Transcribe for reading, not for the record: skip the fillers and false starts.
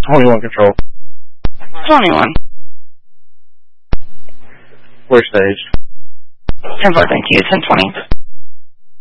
21 control. 21. We're staged. 10-4, thank you. 10-20.